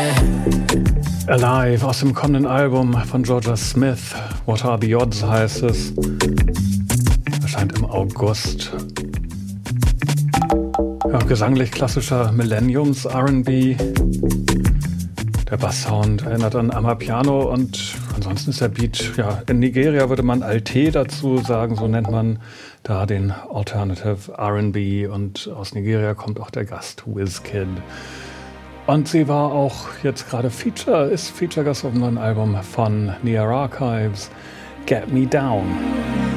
Alive aus dem kommenden Album von Jorja Smith. What Are the Odds heißt es. Erscheint im August. Ja, gesanglich klassischer Millenniums R&B. Der Basssound erinnert an Amapiano und ansonsten ist der Beat, ja, in Nigeria würde man Alte dazu sagen, so nennt man da den Alternative R&B, und aus Nigeria kommt auch der Gast Wizkid. Und sie war auch jetzt gerade ist Feature-Gast auf dem neuen Album von Near Archives, Get Me Down.